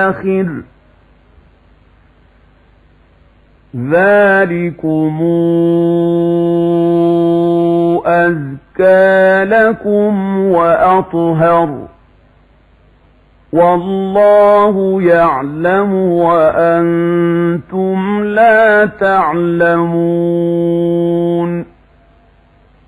الآخر ذلكم أزكى لكم وأطهر والله يعلم وأنتم لا تعلمون